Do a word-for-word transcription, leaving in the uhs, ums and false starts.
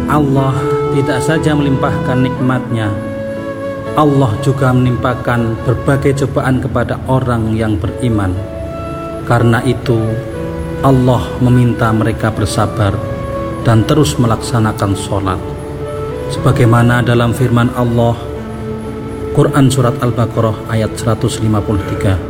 Allah tidak saja melimpahkan nikmat-Nya, Allah juga menimpakan berbagai cobaan kepada orang yang beriman. Karena itu, Allah meminta mereka bersabar dan terus melaksanakan sholat. Sebagaimana dalam firman Allah, Quran Surat Al-Baqarah ayat seratus lima puluh tiga,